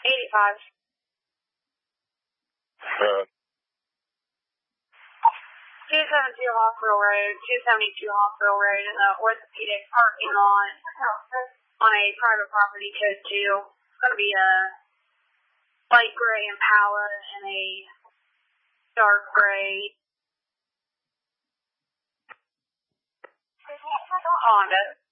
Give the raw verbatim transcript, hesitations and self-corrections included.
eighty-five. Uh, two seventy-two Hospital Road, two seventy-two Hospital Road in the orthopedic parking lot on a private property, code two. It's going to be a light gray Impala and a dark gray Honda.